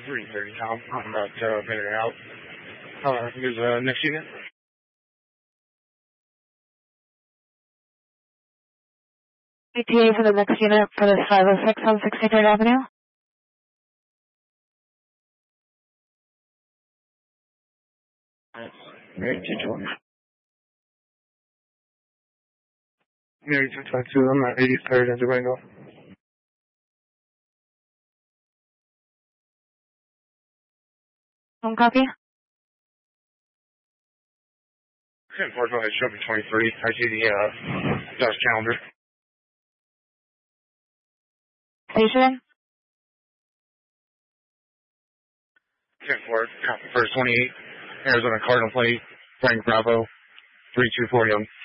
3:30 now. I'm about a minute out. Here's the next unit. ETA for the next unit for this 506 on 63rd Avenue. Right, yeah, you can talk to them at 83rd and Durango. Home copy. 10-4, go ahead, show me 23. I see the Dutch calendar. Station. 10-4, copy first 28. Arizona Cardinal plate, Frank Bravo, 324 Young.